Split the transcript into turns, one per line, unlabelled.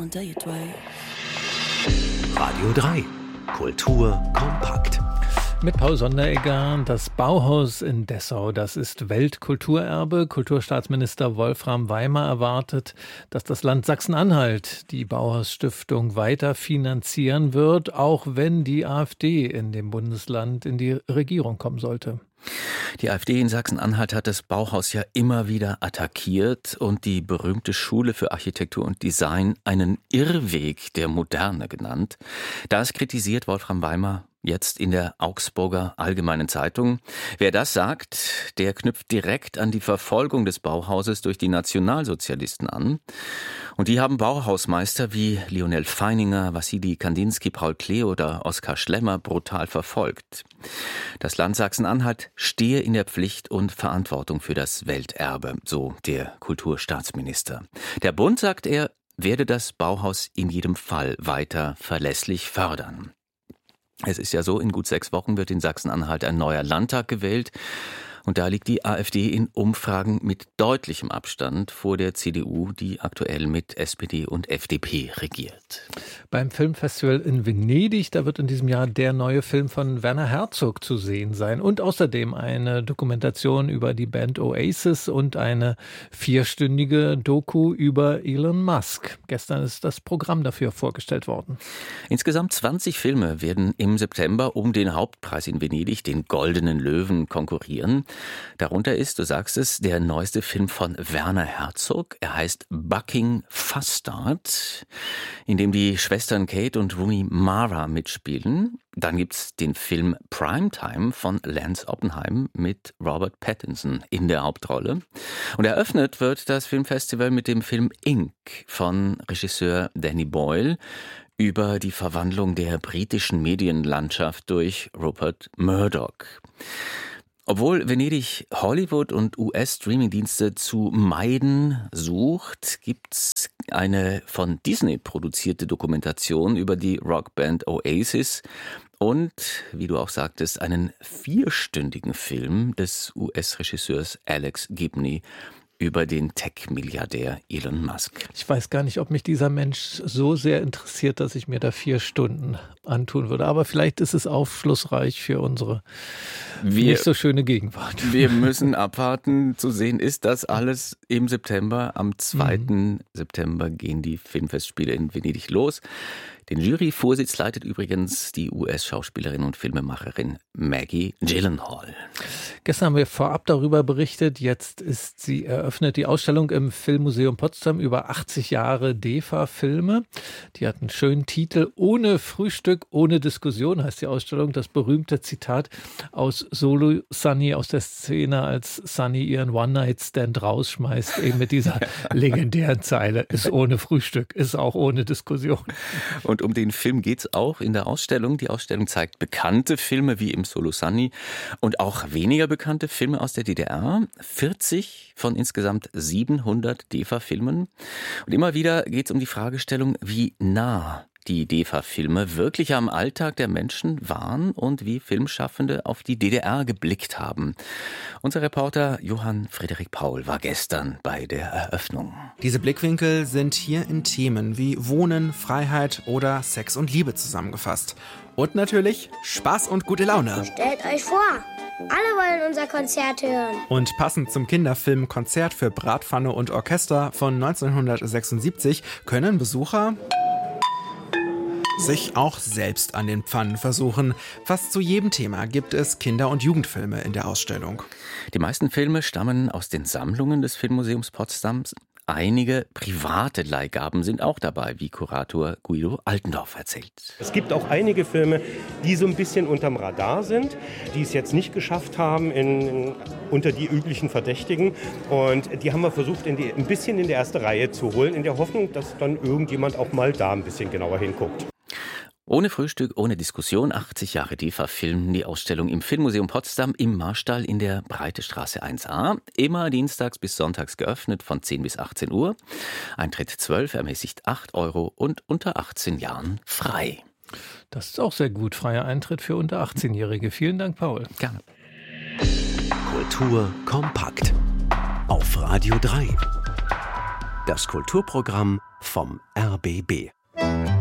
gonna tell you twice.
Radio 3. Kultur kompakt.
Mit Paul Sonderegger, das Bauhaus in Dessau, das ist Weltkulturerbe. Kulturstaatsminister Wolfram Weimar erwartet, dass das Land Sachsen-Anhalt die Bauhaus-Stiftung weiter finanzieren wird, auch wenn die AfD in dem Bundesland in die Regierung kommen sollte.
Die AfD in Sachsen-Anhalt hat das Bauhaus ja immer wieder attackiert und die berühmte Schule für Architektur und Design einen Irrweg der Moderne genannt. Das kritisiert Wolfram Weimar jetzt in der Augsburger Allgemeinen Zeitung. Wer das sagt, der knüpft direkt an die Verfolgung des Bauhauses durch die Nationalsozialisten an. Und die haben Bauhausmeister wie Lionel Feininger, Wassili Kandinsky, Paul Klee oder Oskar Schlemmer brutal verfolgt. Das Land Sachsen-Anhalt stehe in der Pflicht und Verantwortung für das Welterbe, so der Kulturstaatsminister. Der Bund, sagt er, werde das Bauhaus in jedem Fall weiter verlässlich fördern. Es ist ja so, in gut 6 Wochen wird in Sachsen-Anhalt ein neuer Landtag gewählt. Und da liegt die AfD in Umfragen mit deutlichem Abstand vor der CDU, die aktuell mit SPD und FDP regiert.
Beim Filmfestival in Venedig, da wird in diesem Jahr der neue Film von Werner Herzog zu sehen sein. Und außerdem eine Dokumentation über die Band Oasis und eine 4-stündige Doku über Elon Musk. Gestern ist das Programm dafür vorgestellt worden.
Insgesamt 20 Filme werden im September um den Hauptpreis in Venedig, den Goldenen Löwen, konkurrieren. Darunter ist, du sagst es, der neueste Film von Werner Herzog. Er heißt Bucking Fastard, in dem die Schwestern Kate und Rooney Mara mitspielen. Dann gibt's den Film Primetime von Lance Oppenheim mit Robert Pattinson in der Hauptrolle. Und eröffnet wird das Filmfestival mit dem Film Ink von Regisseur Danny Boyle über die Verwandlung der britischen Medienlandschaft durch Rupert Murdoch. Obwohl Venedig Hollywood und US-Streamingdienste zu meiden sucht, gibt's eine von Disney produzierte Dokumentation über die Rockband Oasis und, wie du auch sagtest, einen 4-stündigen Film des US-Regisseurs Alex Gibney über den Tech-Milliardär Elon Musk.
Ich weiß gar nicht, ob mich dieser Mensch so sehr interessiert, dass ich mir da 4 Stunden antun würde. Aber vielleicht ist es aufschlussreich für unsere nicht so schöne Gegenwart.
Wir müssen abwarten. Zu sehen ist das alles im September. Am 2. September gehen die Filmfestspiele in Venedig los. Den Juryvorsitz leitet übrigens die US-Schauspielerin und Filmemacherin Maggie Gyllenhaal.
Gestern haben wir vorab darüber berichtet. Jetzt ist sie eröffnet, die Ausstellung im Filmmuseum Potsdam über 80 Jahre DEFA-Filme. Die hat einen schönen Titel. Ohne Frühstück, ohne Diskussion heißt die Ausstellung. Das berühmte Zitat aus Solo Sunny, aus der Szene, als Sunny ihren One-Night-Stand rausschmeißt, eben mit dieser legendären Zeile. Ist ohne Frühstück, ist auch ohne Diskussion.
Und um den Film geht's auch in der Ausstellung. Die Ausstellung zeigt bekannte Filme wie im Solo Sunny und auch weniger bekannte Filme aus der DDR. 40 von insgesamt 700 DEFA-Filmen. Und immer wieder geht's um die Fragestellung, wie nah die DEFA-Filme wirklich am Alltag der Menschen waren und wie Filmschaffende auf die DDR geblickt haben. Unser Reporter Johann Friedrich Paul war gestern bei der Eröffnung.
Diese Blickwinkel sind hier in Themen wie Wohnen, Freiheit oder Sex und Liebe zusammengefasst. Und natürlich Spaß und gute Laune.
Stellt euch vor, alle wollen unser Konzert hören.
Und passend zum Kinderfilm Konzert für Bratpfanne und Orchester von 1976 können Besucher sich auch selbst an den Pfannen versuchen. Fast zu jedem Thema gibt es Kinder- und Jugendfilme in der Ausstellung.
Die meisten Filme stammen aus den Sammlungen des Filmmuseums Potsdams. Einige private Leihgaben sind auch dabei, wie Kurator Guido Altendorf erzählt.
Es gibt auch einige Filme, die so ein bisschen unterm Radar sind, die es jetzt nicht geschafft haben unter die üblichen Verdächtigen. Und die haben wir versucht, ein bisschen in die erste Reihe zu holen, in der Hoffnung, dass dann irgendjemand auch mal da ein bisschen genauer hinguckt.
Ohne Frühstück, ohne Diskussion, 80 Jahre DEFA-Film, die Ausstellung im Filmmuseum Potsdam im Marstall in der Breite Straße 1a. Immer dienstags bis sonntags geöffnet von 10 bis 18 Uhr. Eintritt 12, ermäßigt 8 € und unter 18 Jahren frei.
Das ist auch sehr gut, freier Eintritt für unter 18-Jährige. Vielen Dank, Paul.
Gerne.
Kultur kompakt. Auf Radio 3. Das Kulturprogramm vom RBB.